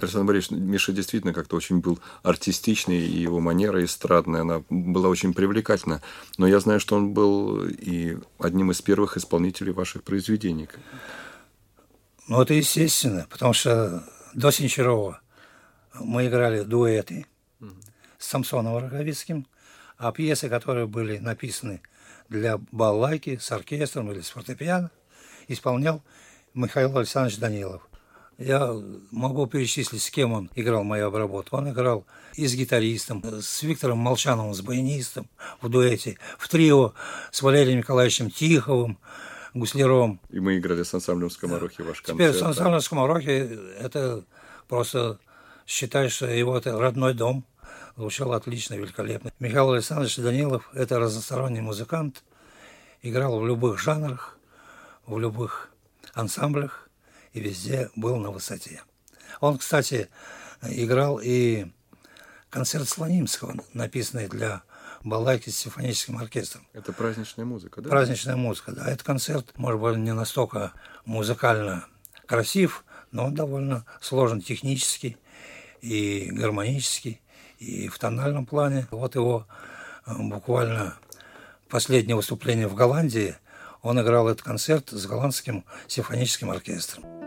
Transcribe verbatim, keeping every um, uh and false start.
Александр Борисович, Миша действительно как-то очень был артистичный, и его манера эстрадная, она была очень привлекательна. Но я знаю, что он был и одним из первых исполнителей ваших произведений. Ну, это естественно, потому что до Сенчарова мы играли дуэты mm-hmm. с Самсоном Роговицким, а пьесы, которые были написаны для балалайки с оркестром или с фортепиано, исполнял Михаил Александрович Данилов. Я могу перечислить, с кем он играл мою обработку. Он играл и с гитаристом, с Виктором Молчановым, с баянистом в дуэте, в трио с Валерием Николаевичем Тиховым, гусляром. И мы играли с ансамблем «Скоморохи» ваш концерт. Теперь с ансамблем «Скоморохи» это просто, считаешь, что его это родной дом. Звучало отлично, великолепно. Михаил Александрович Данилов – это разносторонний музыкант, играл в любых жанрах, в любых ансамблях и везде был на высоте. Он, кстати, играл и концерт Слонимского, написанный для балалайки с симфоническим оркестром. Это праздничная музыка, да? Праздничная музыка, да. Этот концерт, может быть, не настолько музыкально красив, но он довольно сложен технически и гармонически, и в тональном плане. Вот его буквально последнее выступление в Голландии, он играл этот концерт с голландским симфоническим оркестром.